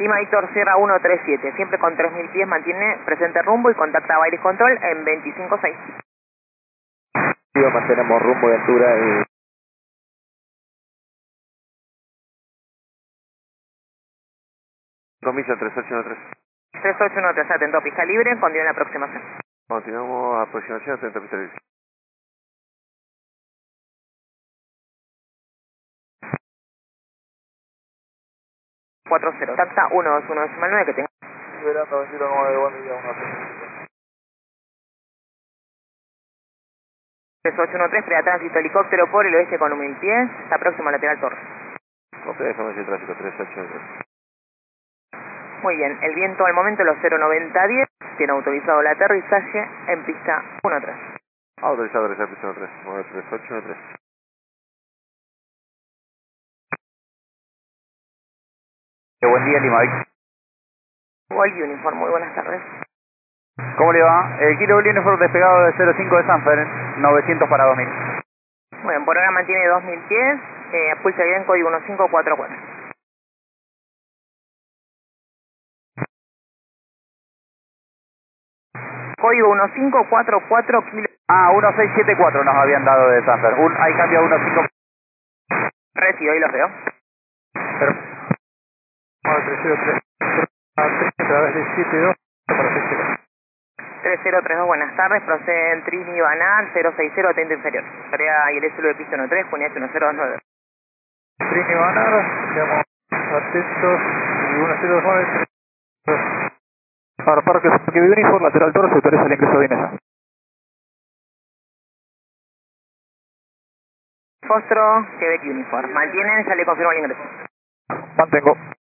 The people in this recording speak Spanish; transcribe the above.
Lima Víctor Sierra 137, siempre con 3000 pies, mantiene presente rumbo y contacta a Aires Control en 25.6. Mantenemos rumbo y altura y... Comisa 3813. 3813, atento, pista libre, continúa la aproximación. Continuamos aproximación, atento, pista libre. 40, contacta 121.9 que tenga. Liberando 29, buen día, 3813, pre tránsito helicóptero por el oeste con 1000 pies, está próximo al lateral torre. Ok, déjame decir tráfico 3813. Muy bien, el viento al momento los 09010, tiene autorizado el aterrizaje en pista 13. Autorizado a aterrizar pista 13, 93813. Buen día, Lima Víctor. Gol Uniform, muy buenas tardes. ¿Cómo le va? El Kilo Uniform despegado de 05 de Sanfer, 900 para 2000. Bueno, por ahora mantiene 2000 pies, pulsa bien código 1544. Código 1544 kilo. Ah, 1674 nos habían dado de Sanfer. Ahí cambia 15. Recibo, ahí los veo. 303. A través de 72 para 60. 3032, buenas tardes, procede en Trini Banar 060, atento inferior. Tarea y el SLU de pista 13, Junías 1029. Trini Banar, llamo atentos y 1029. Para Parque Uniform, lateral toro, se autoriza el ingreso de Inesa. Fostro, Quebec Uniform. Mantienen, ya le confirmo el ingreso. Mantengo.